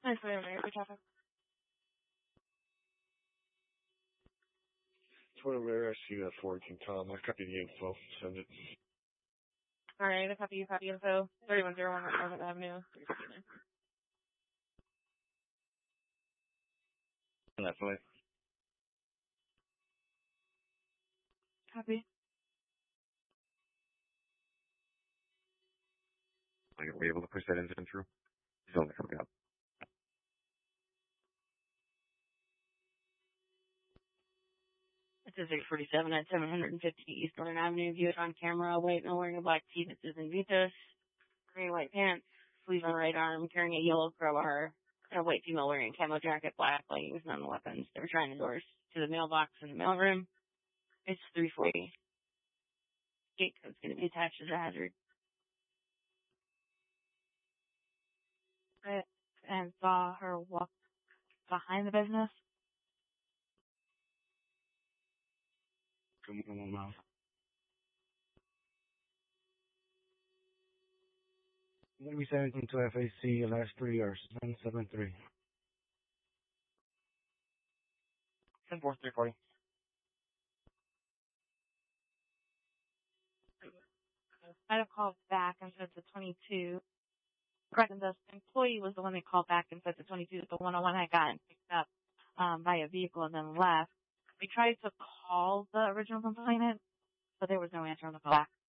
Nice way over here for traffic. It's whatever I see that for, King Tom. I copy the info. Send it. Alright, I copy info. 3101 Northern Avenue. 359. That's right. Copy. Are we able to push that engine through? It's only coming up. It's a 647 at 750 East Northern Avenue. View it on camera. White male wearing a black tee that says Invictus. Gray white pants. Sleeve on right arm. Carrying a yellow crowbar. And a white female wearing a camo jacket, black leggings, none weapons. They were trying to doors to the mailbox in the mailroom. It's 340. Gate code's going to be attached as a hazard. And saw her walk behind the business. Come on, now. Let me send it to FAC. The last 3 are 773. 10-4-340. Might have called back and said the 22. Correct, and the employee was the one that called back and said the 22, the 101 had gotten picked up by a vehicle and then left. We tried to call the original complainant, but there was no answer on the call back.